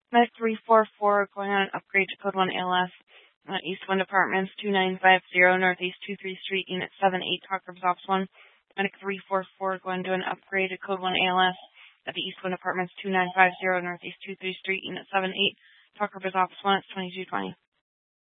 Med 344 going on an upgrade to Code 1 ALS. East Wind Apartments 2950 Northeast 23 Street, Unit 78, Talk Rivers Office 1. Medic 344 going to do an upgrade to Code 1 ALS at the East Wind Apartments 2950 Northeast 23 Street, Unit 78, Talk Rivers Office 1. It's 2220.